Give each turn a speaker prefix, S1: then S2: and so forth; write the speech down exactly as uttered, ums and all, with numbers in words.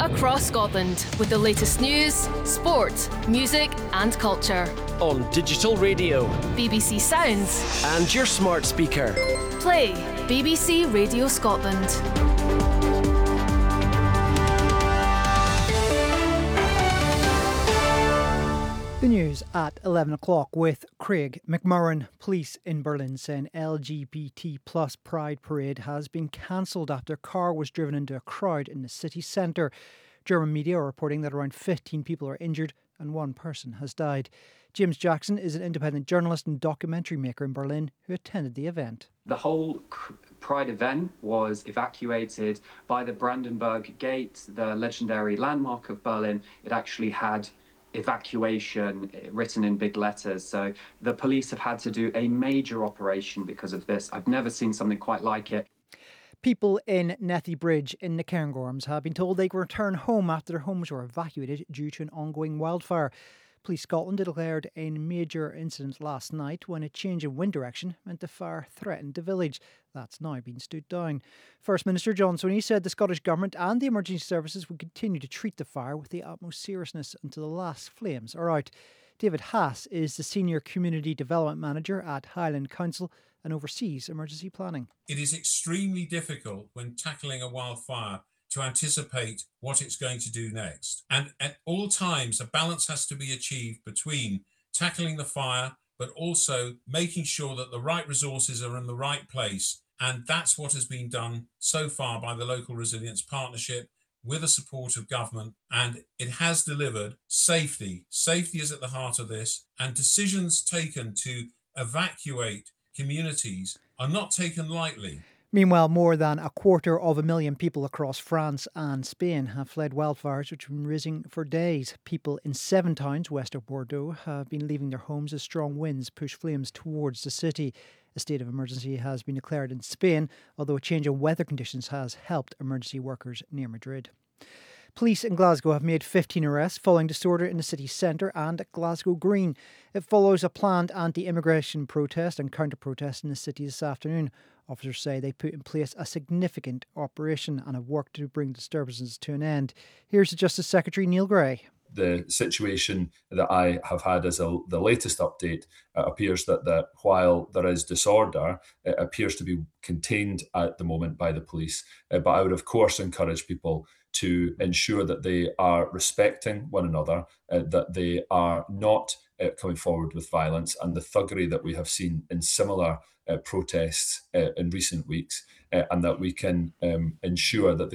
S1: across Scotland with the latest news, sport, music and culture.
S2: On digital radio,
S1: B B C Sounds
S2: and your smart speaker.
S1: Play B B C Radio Scotland.
S3: The news at eleven o'clock with Craig McMurran. Police in Berlin saying L G B T plus Pride Parade has been cancelled after a car was driven into a crowd in the city centre. German media are reporting that around fifteen people are injured and one person has died. James Jackson is an independent journalist and documentary maker in Berlin who attended the event.
S4: The whole Pride event was evacuated by the Brandenburg Gate, the legendary landmark of Berlin. It actually had evacuation written in big letters. So the police have had to do a major operation because of this. I've never seen something quite like it.
S3: People in Nethy Bridge in the Cairngorms have been told they can return home after their homes were evacuated due to an ongoing wildfire. Police Scotland declared a major incident last night when a change in wind direction meant the fire threatened the village. That's now been stood down. First Minister John Swinney said the Scottish Government and the emergency services would continue to treat the fire with the utmost seriousness until the last flames are out. David Haas is the Senior Community Development Manager at Highland Council and oversees emergency planning.
S5: It is extremely difficult when tackling a wildfire to anticipate what it's going to do next. And at all times, a balance has to be achieved between tackling the fire, but also making sure that the right resources are in the right place. And that's what has been done so far by the Local Resilience Partnership with the support of government. And it has delivered safety. Safety is at the heart of this. And decisions taken to evacuate communities are not taken lightly.
S3: Meanwhile, more than a quarter of a million people across France and Spain have fled wildfires which have been raging for days. People in seven towns west of Bordeaux have been leaving their homes as strong winds push flames towards the city. A state of emergency has been declared in Spain, although a change in weather conditions has helped emergency workers near Madrid. Police in Glasgow have made fifteen arrests following disorder in the city centre and at Glasgow Green. It follows a planned anti-immigration protest and counter-protest in the city this afternoon. Officers say they put in place a significant operation and have worked to bring disturbances to an end. Here's the Justice Secretary Neil Gray.
S6: The situation that I have had as a, the latest update uh, appears that, that while there is disorder, it appears to be contained at the moment by the police. Uh, but I would, of course, encourage people to ensure that they are respecting one another, uh, that they are not uh, coming forward with violence, and the thuggery that we have seen in similar uh, protests uh, in recent weeks, uh, and that we can um, ensure that the